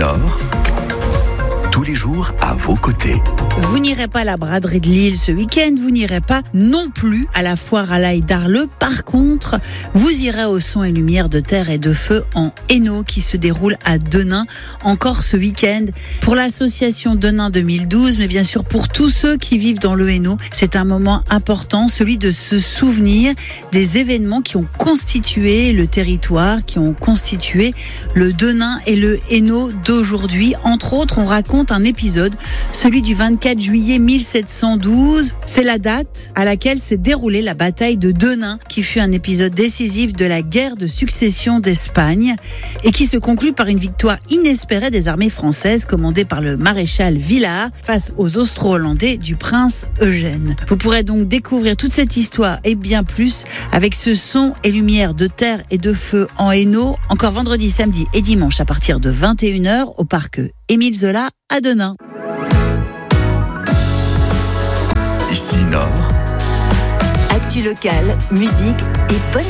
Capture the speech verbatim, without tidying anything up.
Nord, tous les jours à vos côtés. Vous n'irez pas à la braderie de Lille ce week-end, vous n'irez pas non plus à la foire à l'ail d'Arleux. Par contre, vous irez au son et lumière de terre et de feu en Hainaut qui se déroule à Denain encore ce week-end. Pour l'association Denain deux mille douze, mais bien sûr pour tous ceux qui vivent dans le Hainaut, c'est un moment important, celui de se souvenir des événements qui ont constitué le territoire, qui ont constitué le Denain et le Hainaut d'aujourd'hui. Entre autres, on raconte un épisode, celui du vingt-quatre juillet mille sept cent douze. C'est la date à laquelle s'est déroulée la bataille de Denain, qui fut un épisode décisif de la guerre de succession d'Espagne et qui se conclut par une victoire inespérée des armées françaises commandées par le maréchal Villars face aux Austro-Hollandais du prince Eugène. Vous pourrez donc découvrir toute cette histoire et bien plus avec ce son et lumière de terre et de feu en Hainaut, encore vendredi, samedi et dimanche à partir de vingt et une heures au parc Émile Zola à Denain. Ici Nord. Actu locale, musique et bonne